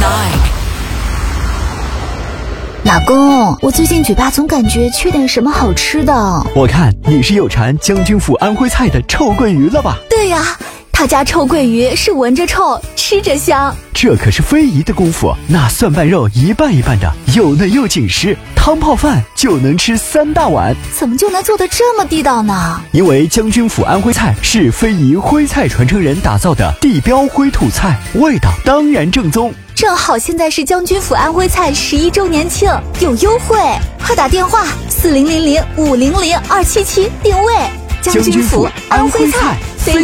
老公，我最近嘴巴总感觉缺点什么好吃的。 我看你是有馋将军府安徽菜的臭鳜鱼了吧？ 对呀，他家臭鳜鱼是闻着臭，吃着香。 这可是非遗的功夫，那蒜瓣肉一半一半的，又嫩又紧实，汤泡饭就能吃3大碗。 怎么就能做得这么地道呢？ 因为将军府安徽菜是非遗徽菜传承人打造的地标徽土菜，味道当然正宗。 正好现在是将军府安徽菜11周年庆，有优惠，快打电话4000500277订位。 将军府安徽菜。